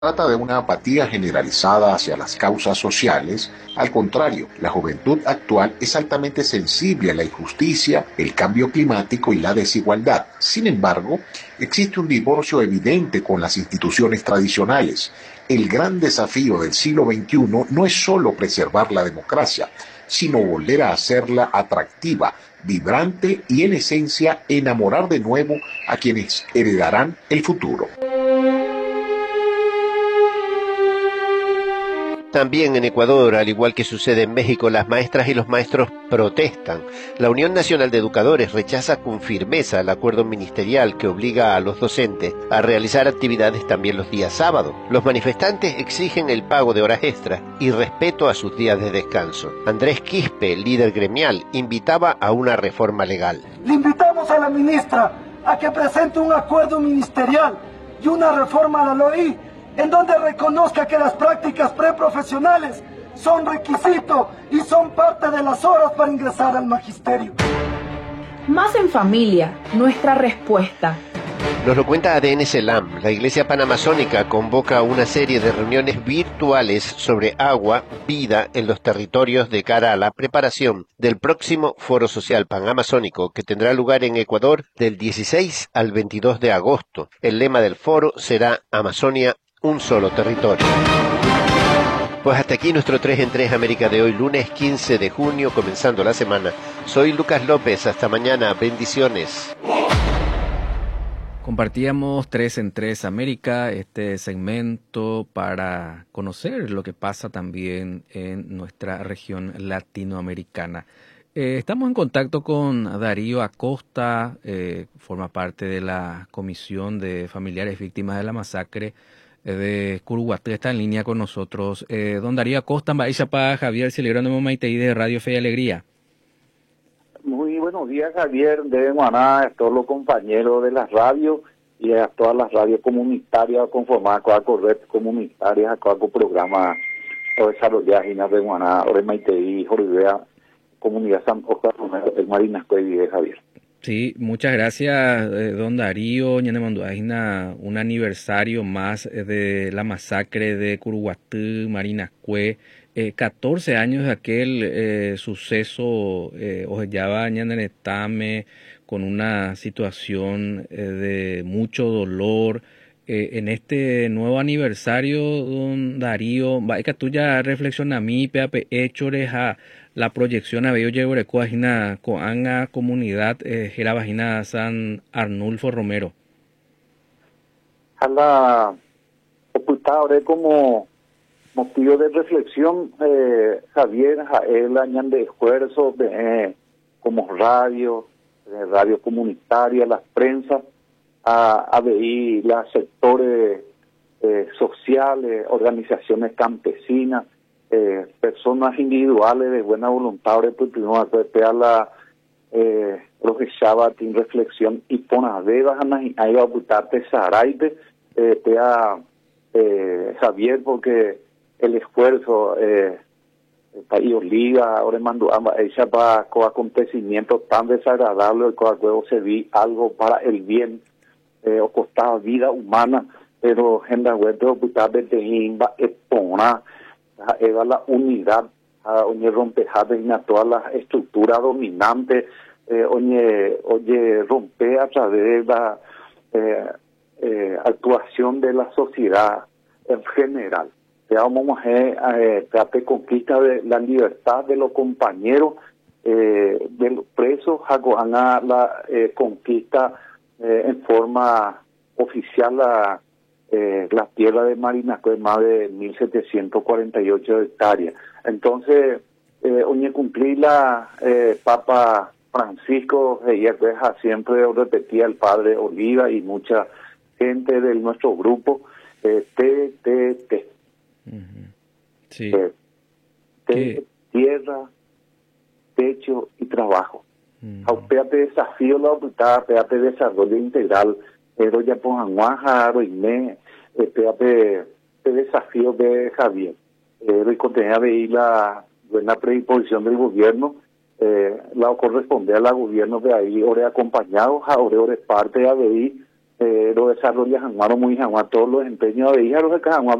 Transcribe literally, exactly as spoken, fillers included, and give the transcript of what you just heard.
trata de una apatía generalizada hacia las causas sociales. Al contrario, la juventud actual es altamente sensible a la injusticia, el cambio climático y la desigualdad. Sin embargo, existe un divorcio evidente con las instituciones tradicionales. El gran desafío del siglo veintiuno no es solo preservar la democracia, sino volver a hacerla atractiva, vibrante y, en esencia, enamorar de nuevo a quienes heredarán el futuro. También en Ecuador, al igual que sucede en México, las maestras y los maestros protestan. La Unión Nacional de Educadores rechaza con firmeza el acuerdo ministerial que obliga a los docentes a realizar actividades también los días sábados. Los manifestantes exigen el pago de horas extras y respeto a sus días de descanso. Andrés Quispe, líder gremial, invitaba a una reforma legal. Le invitamos a la ministra a que presente un acuerdo ministerial y una reforma a la L O I en donde reconozca que las prácticas preprofesionales son requisito y son parte de las horas para ingresar al magisterio. Más en familia, nuestra respuesta. Nos lo cuenta A D N CELAM. La Iglesia Panamazónica convoca una serie de reuniones virtuales sobre agua, vida en los territorios de cara a la preparación del próximo Foro Social Panamazónico que tendrá lugar en Ecuador del dieciséis al veintidós de agosto. El lema del foro será Amazonia, un solo territorio. Pues hasta aquí nuestro tres en tres América de hoy, lunes quince de junio, comenzando la semana. Soy Lucas López, hasta mañana, bendiciones. Compartíamos tres en tres América, este segmento para conocer lo que pasa también en nuestra región latinoamericana. Eh, estamos en contacto con Darío Acosta, eh, forma parte de la Comisión de Familiares Víctimas de la Masacre de Curuguaté, está en línea con nosotros. Eh, don Darío Acosta, Chapa, Javier Celebrando Momaiteí de Radio Fe y Alegría. Muy buenos días, Javier, de Guaná, a todos los compañeros de las radios y a todas las radios comunitarias conformadas con la red comunitarias, con el programa desarrollado de Guaná, de Maiteí, Joribea, Comunidad San Oscar Romero, de Marinasco y de Javier. Sí, muchas gracias, eh, don Darío. Ñanemanduajina, un aniversario más de la masacre de Curuguatú, Marinascue, eh, catorce años de aquel eh, suceso, eh, Ojellaba Ñanenetame, con una situación eh, de mucho dolor. Eh, en este nuevo aniversario, don Darío, vaika tuya reflexiona a mí, peape hechores a la proyección a bello llegorecoagina coanga comunidad eh, era vagina San Arnulfo Romero. A la ocultadora como motivo de reflexión, eh, Javier, Jael, añan de esfuerzos eh, como radio, eh, radio comunitaria, las prensas, a, a ver los sectores eh, sociales, organizaciones campesinas, eh, personas individuales de buena voluntad, pues primero a la eh, profesaba en reflexión y ponadebas a ir a ocultarte Saraite, eh, te a eh, Javier, porque el esfuerzo eh, y obliga ahora mando ella para con acontecimientos tan desagradables que luego se vi algo para el bien eh, o costaba vida humana, pero en la web de ocultar de Tejimba expona eva la unidad a oye rompejar en todas las estructuras dominantes, eh, oye oye rompe a través de la eh, eh, actuación de la sociedad en general. Vamos a eh, tratar conquista de la libertad de los compañeros, eh, de los presos, a la eh, conquista eh, en forma oficial la Eh, la tierra de Marinasco es más de mil setecientos cuarenta y ocho hectáreas. Entonces, eh, oye, cumplí la eh, Papa Francisco, ella deja siempre repetía el padre Oliva y mucha gente de nuestro grupo, eh, T, T, T. Uh-huh. Sí. Eh, T, tierra, techo y trabajo. Uh-huh. Aupéate desafío la oportunidad, péate desarrollo integral, pero ya pongan guaja, y me este desafío de Javier. Eh, el contenido de la buena predisposición del gobierno, eh, la corresponde a la gobierno de ahí, ore acompañados, ahora ore parte de ahí, eh, lo desarrolla Januaro muy Januar, todos los empeños de hija los de Januar